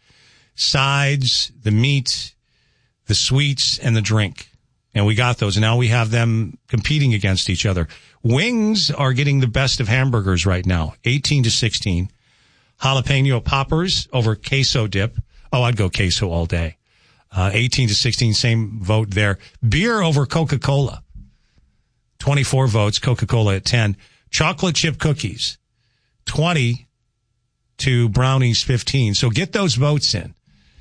sides, the meat, the sweets, and the drink. And we got those. And now we have them competing against each other. Wings are getting the best of hamburgers right now, eighteen to sixteen. Jalapeno poppers over queso dip. Oh, I'd go queso all day. Uh, eighteen to sixteen, same vote there. Beer over Coca-Cola. twenty-four votes, Coca-Cola at ten. Chocolate chip cookies, twenty to brownies, fifteen. So get those votes in.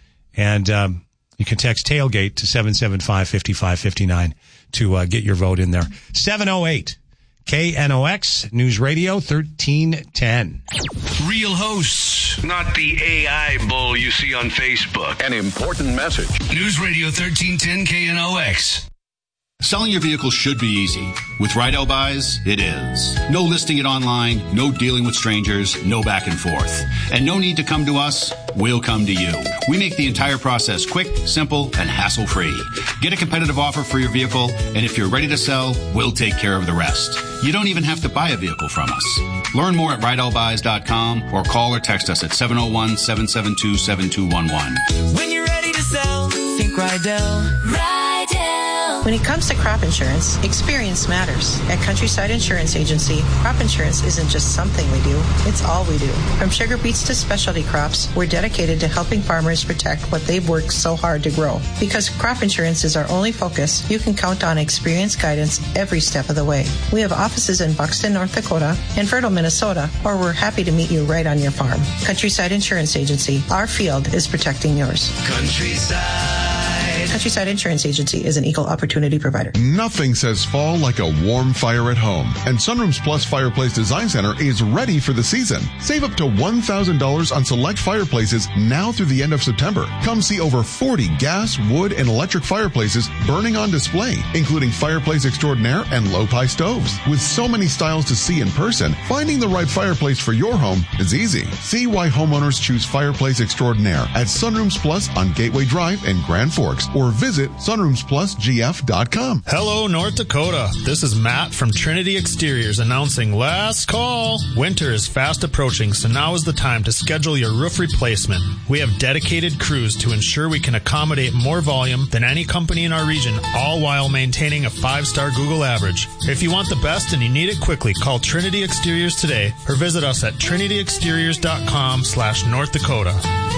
And um, you can text tailgate to seven seven five, five five five nine to uh, get your vote in there. seven oh eight K N O X News Radio thirteen ten. Real hosts, not the A I bull you see on Facebook. An important message. News Radio thirteen ten K N O X. Selling your vehicle should be easy. With Rydell Buys, it is. No listing it online, no dealing with strangers, no back and forth. And no need to come to us, we'll come to you. We make the entire process quick, simple, and hassle-free. Get a competitive offer for your vehicle, and if you're ready to sell, we'll take care of the rest. You don't even have to buy a vehicle from us. Learn more at rydell buys dot com or call or text us at seven oh one, seven seven two, seven two one one. When you're ready to sell, think Rydell. Rydell. When it comes to crop insurance, experience matters. At Countryside Insurance Agency, crop insurance isn't just something we do, it's all we do. From sugar beets to specialty crops, we're dedicated to helping farmers protect what they've worked so hard to grow. Because crop insurance is our only focus, you can count on experienced guidance every step of the way. We have offices in Buxton, North Dakota, and Fertile, Minnesota, or we're happy to meet you right on your farm. Countryside Insurance Agency, our field is protecting yours. Countryside. Countryside Insurance Agency is an equal opportunity provider. Nothing says fall like a warm fire at home. And Sunrooms Plus Fireplace Design Center is ready for the season. Save up to one thousand dollars on select fireplaces now through the end of September. Come see over forty gas, wood, and electric fireplaces burning on display, including Fireplace Extraordinaire and low-pie stoves. With so many styles to see in person, finding the right fireplace for your home is easy. See why homeowners choose Fireplace Extraordinaire at Sunrooms Plus on Gateway Drive in Grand Forks, or visit sunrooms plus g f dot com. Hello, North Dakota. This is Matt from Trinity Exteriors announcing last call. Winter is fast approaching, so now is the time to schedule your roof replacement. We have dedicated crews to ensure we can accommodate more volume than any company in our region, all while maintaining a five-star Google average. If you want the best and you need it quickly, call Trinity Exteriors today or visit us at trinity exteriors dot com slash North Dakota.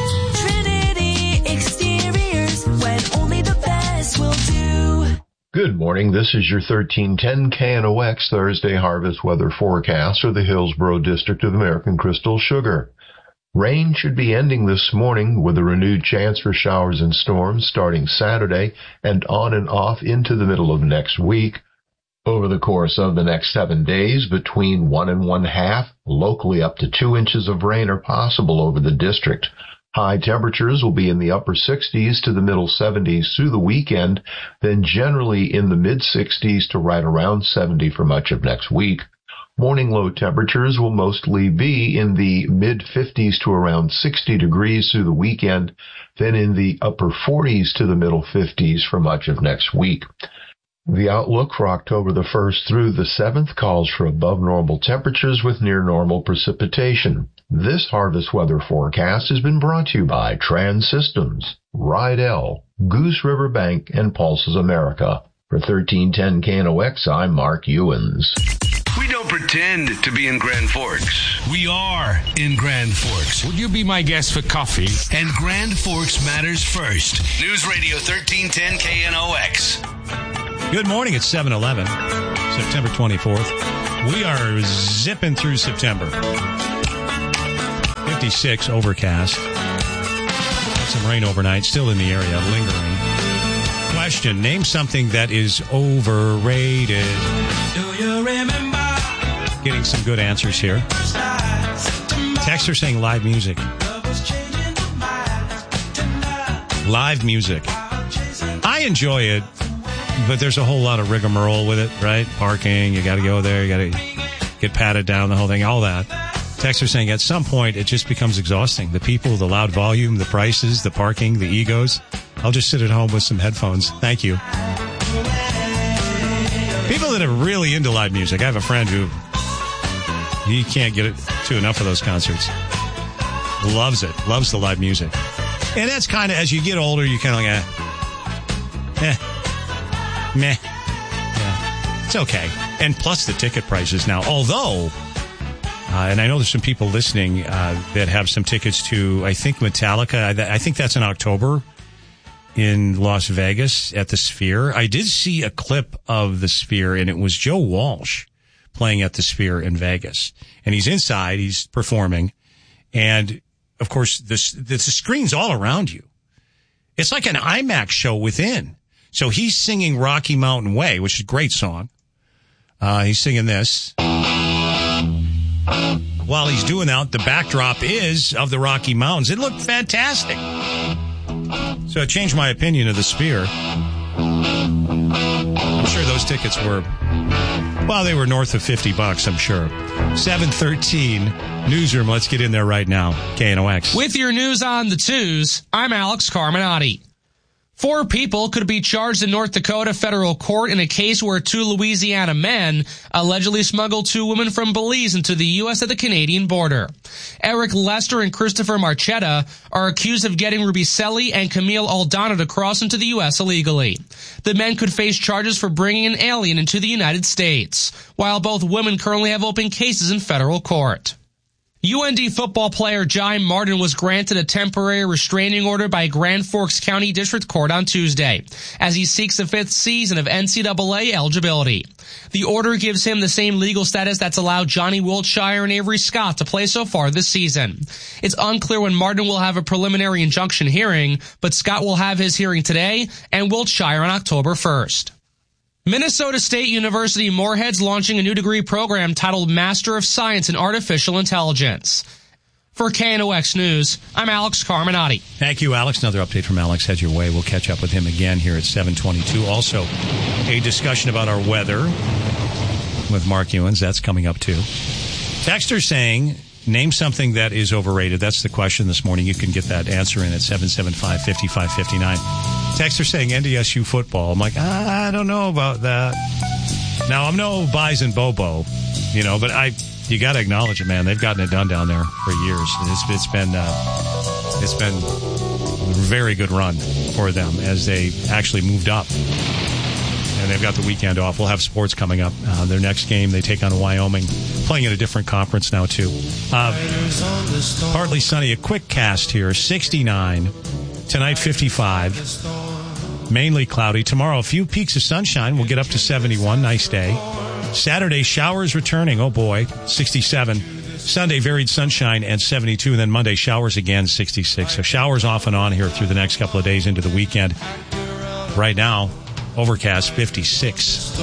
Trinity Exteriors, when only the best will do. Good morning. This is your thirteen ten K N O X Thursday harvest weather forecast for the Hillsborough District of American Crystal Sugar. Rain should be ending this morning with a renewed chance for showers and storms starting Saturday and on and off into the middle of next week. Over the course of the next seven days, between one and one half, locally up to two inches of rain are possible over the district. High temperatures will be in the upper sixties to the middle seventies through the weekend, then generally in the mid-sixties to right around seventy for much of next week. Morning low temperatures will mostly be in the mid-fifties to around sixty degrees through the weekend, then in the upper forties to the middle fifties for much of next week. The outlook for October the first through the seventh calls for above normal temperatures with near normal precipitation. This harvest weather forecast has been brought to you by Trans Systems, Rydell, Goose River Bank, and Pulses America. For thirteen ten K N O X, I'm Mark Ewens. We don't pretend to be in Grand Forks. We are in Grand Forks. Would you be my guest for coffee? And Grand Forks matters first. News Radio thirteen ten K N O X. Good morning. It's seven eleven, September twenty-fourth. We are zipping through September. fifty-six overcast. Some rain overnight, still in the area, lingering. Question, name something that is overrated. Do you remember? Getting some good answers here. Texter saying live music. Live music. I enjoy it, but there's a whole lot of rigmarole with it, right? Parking, you got to go there, you got to get patted down, the whole thing, all that. Texter saying at some point it just becomes exhausting. The people, the loud volume, the prices, the parking, the egos. I'll just sit at home with some headphones. Thank you. People that are really into live music. I have a friend who he can't get it to enough of those concerts. Loves it. Loves the live music. And that's kind of, as you get older, you kind of like, eh, eh, meh. Yeah, it's okay. And plus the ticket prices now. Although, uh, and I know there's some people listening uh, that have some tickets to, I think, Metallica. I, I think that's in October in Las Vegas at the Sphere. I did see a clip of the Sphere, and it was Joe Walsh playing at the Sphere in Vegas. And he's inside, he's performing, and of course, this, the screen's all around you. It's like an IMAX show within. So he's singing Rocky Mountain Way, which is a great song. Uh, he's singing this. While he's doing that, the backdrop is of the Rocky Mountains. It looked fantastic. So it changed my opinion of the Sphere. I'm sure those tickets were, well, they were north of fifty bucks, I'm sure. seven thirteen Newsroom. Let's get in there right now. K N O X. With your news on the twos, I'm Alex Carminati. Four people could be charged in North Dakota federal court in a case where two Louisiana men allegedly smuggled two women from Belize into the U S at the Canadian border. Eric Lester and Christopher Marchetta are accused of getting Rubicelli and Camille Aldana to cross into the U S illegally. The men could face charges for bringing an alien into the United States, while both women currently have open cases in federal court. U N D football player Jai Martin was granted a temporary restraining order by Grand Forks County District Court on Tuesday, as he seeks a fifth season of N C double A eligibility. The order gives him the same legal status that's allowed Johnny Wiltshire and Avery Scott to play so far this season. It's unclear when Martin will have a preliminary injunction hearing, but Scott will have his hearing today and Wiltshire on October first. Minnesota State University Moorhead's launching a new degree program titled Master of Science in Artificial Intelligence. For K N O X News, I'm Alex Carminati. Thank you, Alex. Another update from Alex heads your way. We'll catch up with him again here at seven twenty-two. Also, a discussion about our weather with Mark Ewens. That's coming up, too. Texter saying, name something that is overrated. That's the question this morning. You can get that answer in at seven seven five, five five five nine. Texter saying N D S U football. I'm like, I don't know about that. Now, I'm no Bison Bobo, you know, but I, you got to acknowledge it, man. They've gotten it done down there for years. It's, it's been, uh, it's been a very good run for them as they actually moved up. And they've got the weekend off. We'll have sports coming up. Uh, their next game, they take on Wyoming, playing in a different conference now, too. Uh, partly sunny. A quick cast here. sixty-nine. Tonight, fifty-five. Mainly cloudy. Tomorrow, a few peaks of sunshine. We'll get up to seventy-one. Nice day. Saturday, showers returning. Oh, boy. sixty-seven. Sunday, varied sunshine and seventy-two. And then Monday, showers again, sixty-six. So showers off and on here through the next couple of days into the weekend. Right now, overcast, fifty-six.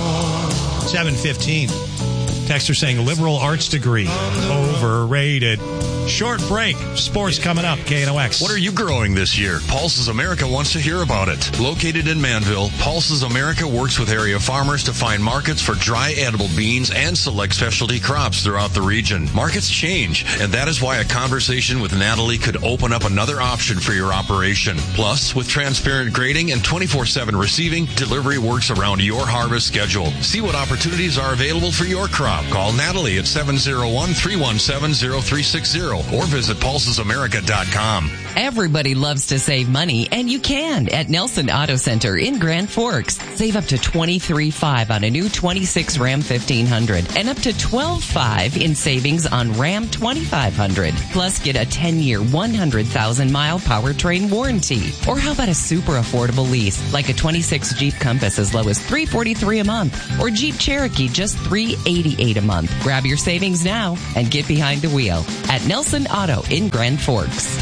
seven fifteen. Texter saying liberal arts degree. Overrated. Short break. Sports coming up. K N O X. What are you growing this year? Pulses America wants to hear about it. Located in Manville, Pulses America works with area farmers to find markets for dry edible beans and select specialty crops throughout the region. Markets change, and that is why a conversation with Natalie could open up another option for your operation. Plus, with transparent grading and twenty-four seven receiving, delivery works around your harvest schedule. See what opportunities are available for your crop. Call Natalie at seven oh one, three one seven, oh three six zero Carroll or visit pulses america dot com. Everybody loves to save money, and you can at Nelson Auto Center in Grand Forks. Save up to twenty-three thousand five hundred dollars on a new twenty-six Ram fifteen hundred and up to twelve thousand five hundred dollars in savings on Ram twenty-five hundred. Plus, get a ten-year, one hundred thousand mile powertrain warranty. Or how about a super affordable lease, like a twenty-six Jeep Compass as low as three hundred forty-three dollars a month, or Jeep Cherokee just three hundred eighty-eight dollars a month. Grab your savings now and get behind the wheel at Nelson Auto in Grand Forks.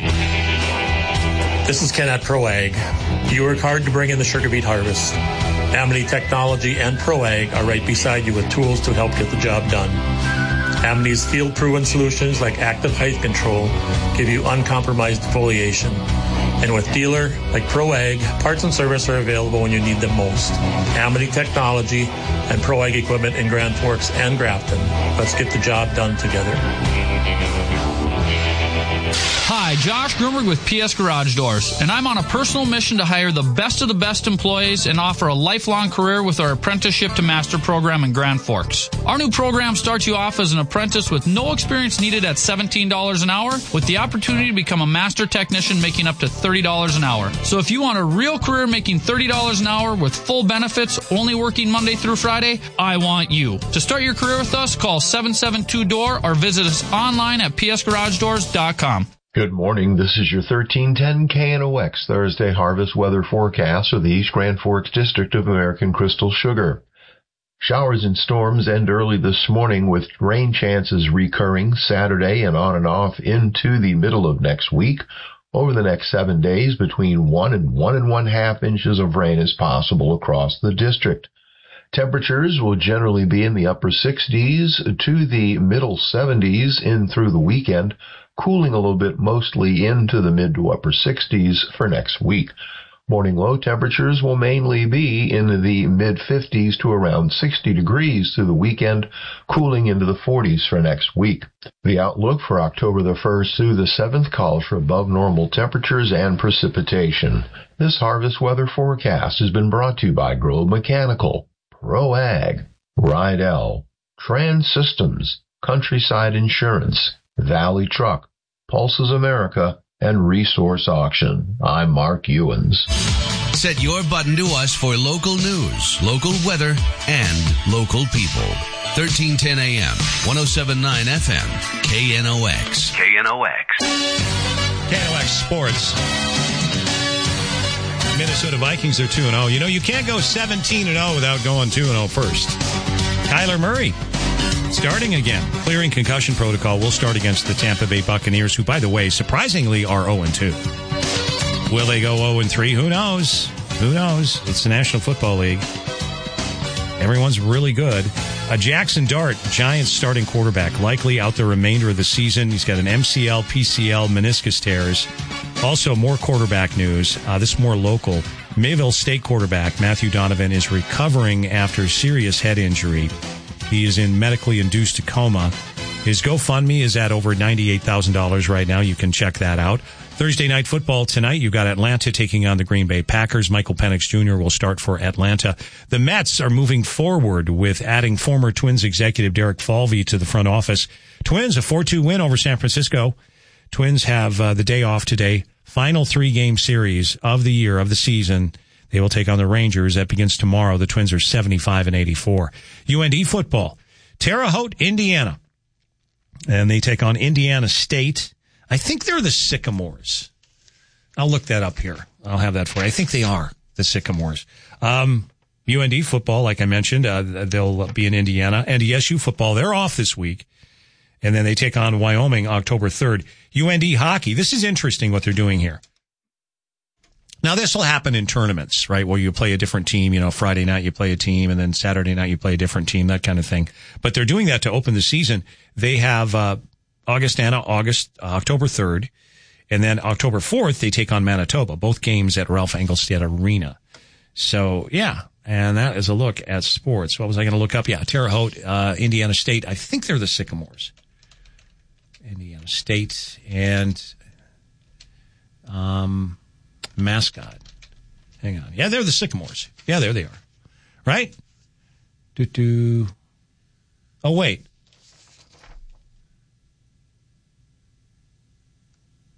This is Ken at ProAg. You work hard to bring in the sugar beet harvest. Amity Technology and ProAg are right beside you with tools to help get the job done. Amity's field-proven solutions like active height control give you uncompromised foliation. And with dealer like ProAg, parts and service are available when you need them most. Amity Technology and ProAg equipment in Grand Forks and Grafton. Let's get the job done together. Hi, Josh Grumberg with P S Garage Doors, and I'm on a personal mission to hire the best of the best employees and offer a lifelong career with our Apprenticeship to Master program in Grand Forks. Our new program starts you off as an apprentice with no experience needed at seventeen dollars an hour, with the opportunity to become a master technician making up to thirty dollars an hour. So if you want a real career making thirty dollars an hour with full benefits, only working Monday through Friday, I want you. To start your career with us, call seven seven two D O O R or visit us online at p s garage doors dot com. Good morning. This is your thirteen ten K N O X Thursday harvest weather forecast for the East Grand Forks District of American Crystal Sugar. Showers and storms end early this morning with rain chances recurring Saturday and on and off into the middle of next week. Over the next seven days, between one and one and one half inches of rain is possible across the district. Temperatures will generally be in the upper sixties to the middle seventies in through the weekend, cooling a little bit mostly into the mid to upper sixties for next week. Morning low temperatures will mainly be in the mid fifties to around sixty degrees through the weekend, cooling into the forties for next week. The outlook for October the first through the seventh calls for above normal temperatures and precipitation. This harvest weather forecast has been brought to you by Grove Mechanical, ProAg, Rydell, Trans Systems, Countryside Insurance, Valley Truck, Pulses America, and Resource Auction. I'm Mark Ewens. Set your button to us for local news, local weather, and local people. thirteen ten A M, ten seventy-nine F M, K N O X. K N O X. K N O X Sports. Minnesota Vikings are two and oh. You know, you can't go seventeen and oh without going two and oh first. Kyler Murray starting again. Clearing concussion protocol will start against the Tampa Bay Buccaneers, who, by the way, surprisingly are oh and two. Will they go oh and three? Who knows? Who knows? It's the National Football League. Everyone's really good. Uh, Jackson Dart, Giants starting quarterback, likely out the remainder of the season. He's got an M C L, P C L, meniscus tears. Also, more quarterback news. Uh, this is more local. Mayville State quarterback Matthew Donovan is recovering after serious head injury. He is in medically induced coma. His GoFundMe is at over ninety-eight thousand dollars right now. You can check that out. Thursday night football tonight. You've got Atlanta taking on the Green Bay Packers. Michael Penix Junior will start for Atlanta. The Mets are moving forward with adding former Twins executive Derek Falvey to the front office. Twins, a four two win over San Francisco. Twins have uh, the day off today. Final three-game series of the year, of the season. They will take on the Rangers. That begins tomorrow. The Twins are seventy-five and eighty-four. U N D football. Terre Haute, Indiana. And they take on Indiana State. I think they're the Sycamores. I'll look that up here. I'll have that for you. I think they are the Sycamores. Um, U N D football, like I mentioned, uh, they'll be in Indiana. And E S U football, they're off this week. And then they take on Wyoming October third. U N D hockey. This is interesting what they're doing here. Now, this will happen in tournaments, right, where you play a different team. You know, Friday night you play a team, and then Saturday night you play a different team, that kind of thing. But they're doing that to open the season. They have uh Augustana, August, uh, October third, and then October fourth, they take on Manitoba, both games at Ralph Engelstad Arena. So, yeah, and that is a look at sports. What was I going to look up? Yeah, Terre Haute, uh, Indiana State. I think they're the Sycamores. Indiana State and um, mascot. Hang on. Yeah, they're the Sycamores. Yeah, there they are. Right? Do, do. Oh, wait.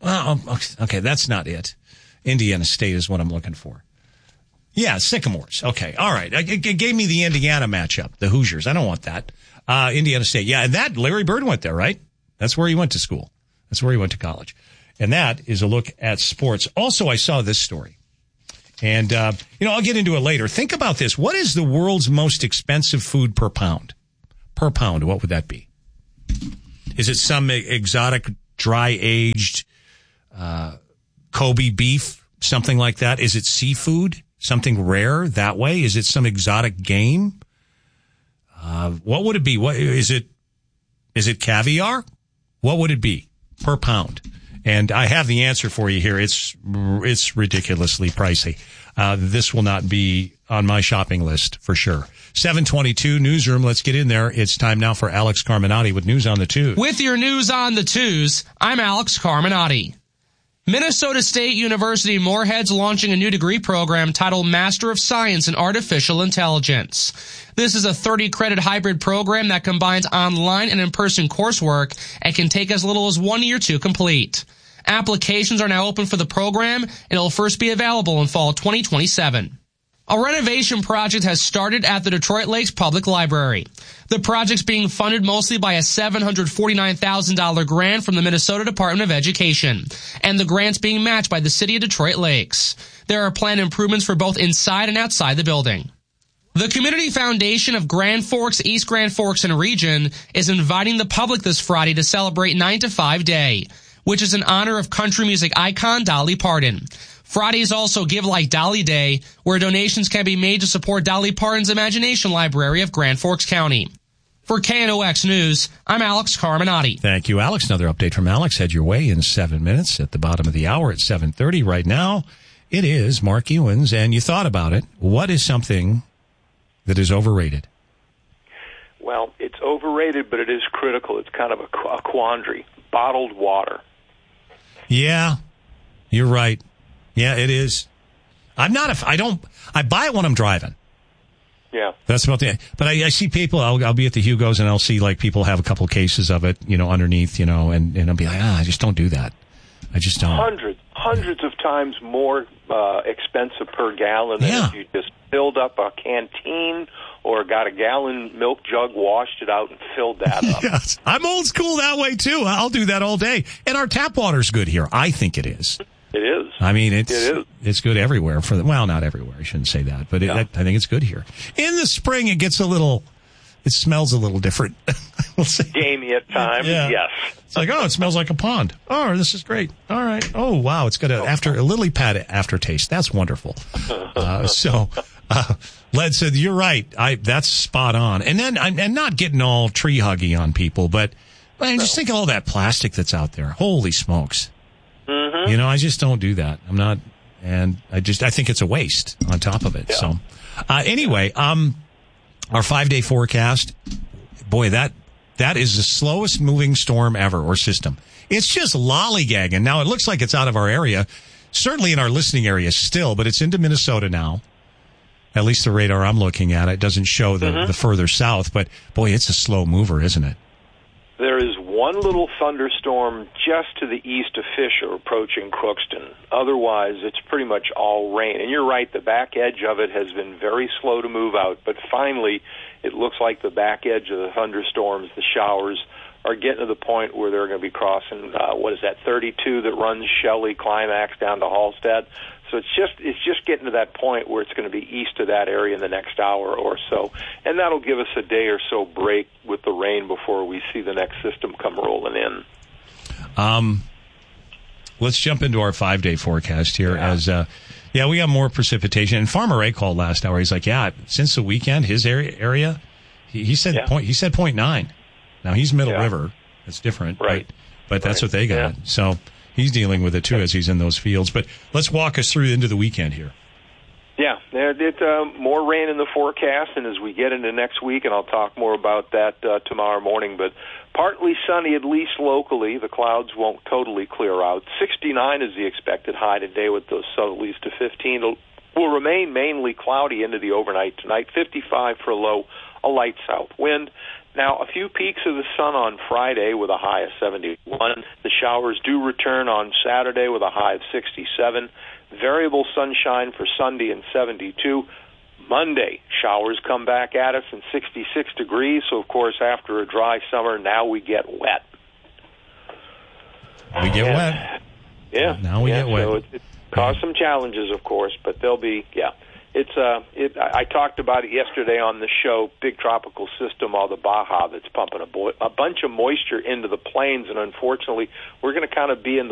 Well, okay, that's not it. Indiana State is what I'm looking for. Yeah, Sycamores. Okay, all right. It, it gave me the Indiana matchup, the Hoosiers. I don't want that. Uh, Indiana State. Yeah, and that, Larry Bird went there, right? That's where he went to school. That's where he went to college. And that is a look at sports. Also, I saw this story. And, uh, you know, I'll get into it later. Think about this. What is the world's most expensive food per pound? Per pound, what would that be? Is it some exotic, dry-aged uh, Kobe beef, something like that? Is it seafood, something rare that way? Is it some exotic game? Uh, what would it be? What is it? Is it caviar? What would it be per pound? And I have the answer for you here. It's it's ridiculously pricey. Uh, this will not be on my shopping list for sure. seven twenty-two Newsroom. Let's get in there. It's time now for Alex Carminati with News on the Twos. With your News on the Twos, I'm Alex Carminati. Minnesota State University Moorhead's launching a new degree program titled Master of Science in Artificial Intelligence. This is a thirty-credit hybrid program that combines online and in-person coursework and can take as little as one year to complete. Applications are now open for the program, and it will first be available in fall twenty twenty-seven. A renovation project has started at the Detroit Lakes Public Library. The project's being funded mostly by a seven hundred forty-nine thousand dollars grant from the Minnesota Department of Education, and the grant's being matched by the city of Detroit Lakes. There are planned improvements for both inside and outside the building. The Community Foundation of Grand Forks, East Grand Forks, and region is inviting the public this Friday to celebrate nine to five Day, which is in honor of country music icon Dolly Parton. Friday is also Give Like Dolly Day, where donations can be made to support Dolly Parton's Imagination Library of Grand Forks County. For K N O X News, I'm Alex Carminati. Thank you, Alex. Another update from Alex. Head your way in seven minutes at the bottom of the hour at seven thirty. Right now, it is Mark Ewens, and you thought about it. What is something that is overrated? Well, it's overrated, but it is critical. It's kind of a, a quandary. Bottled water. Yeah, you're right. Yeah, it is. I'm not a, I don't, I buy it when I'm driving. Yeah. That's about the, but I, I see people, I'll, I'll be at the Hugos and I'll see like people have a couple cases of it, you know, underneath, you know, and, and I'll be like, ah, I just don't do that. I just don't. Hundreds, hundreds of times more uh, expensive per gallon than yeah. if you just filled up a canteen or got a gallon milk jug, washed it out, and filled that up. Yes. I'm old school that way, too. I'll do that all day. And our tap water's good here. I think it is. It is. I mean, it's it is. It's good everywhere. For the, well, not everywhere. I shouldn't say that. But it, yeah. I, I think it's good here. In the spring, it gets a little, it smells a little different. We'll see. Gamey at times, yeah. yes. It's like, oh, it smells like a pond. Oh, this is great. All right. Oh, wow. It's got a, after, a lily pad aftertaste. That's wonderful. Uh, so, uh, Led said, you're right. I, that's spot on. And then, and not getting all tree huggy on people, but I mean, just think of all that plastic that's out there. Holy smokes. Mm-hmm. You know, I just don't do that. I'm not, and I just, I think it's a waste on top of it. Yeah. So, uh, anyway, um, our five day forecast, boy, that, that is the slowest moving storm ever or system. It's just lollygagging. Now it looks like it's out of our area, certainly in our listening area still, but it's into Minnesota now. At least the radar I'm looking at, it doesn't show the, mm-hmm. the further south, but boy, it's a slow mover, isn't it? There is one little thunderstorm just to the east of Fisher approaching Crookston. Otherwise, it's pretty much all rain. And you're right, the back edge of it has been very slow to move out. But finally, it looks like the back edge of the thunderstorms, the showers, are getting to the point where they're going to be crossing, uh, what is that, thirty-two that runs Shelley, Climax down to Hallstead. So it's just it's just getting to that point where it's going to be east of that area in the next hour or so. And that'll give us a day or so break with the rain before we see the next system come rolling in. Um, let's jump into our five-day forecast here. Yeah. As uh, yeah, we got more precipitation. And Farmer Ray called last hour. He's like, yeah, since the weekend, his area, area he, he said yeah. point. He said point nine. Now he's Middle yeah. River. That's different, right? But, but that's right. what they got. Yeah. So he's dealing with it too as he's in those fields. But let's walk us through into the weekend here. Yeah, it's uh, more rain in the forecast, and as we get into next week, and I'll talk more about that uh, tomorrow morning, but partly sunny, at least locally. The clouds won't totally clear out. sixty-nine is the expected high today with those southerlies to fifteen. It'll, will remain mainly cloudy into the overnight tonight. fifty-five for a low, a light south wind. Now, a few peaks of the sun on Friday with a high of seventy-one. The showers do return on Saturday with a high of sixty-seven. Variable sunshine for Sunday and seventy-two. Monday, showers come back at us in sixty-six degrees. So, of course, after a dry summer, now we get wet. We get and, wet. Yeah. Now we yeah, get wet. So it, it caused some challenges, of course, but they'll be, yeah. It's uh, it, I I talked about it yesterday on the show, big tropical system, all the Baja that's pumping a, bo- a bunch of moisture into the plains, and unfortunately, we're going to kind of be in the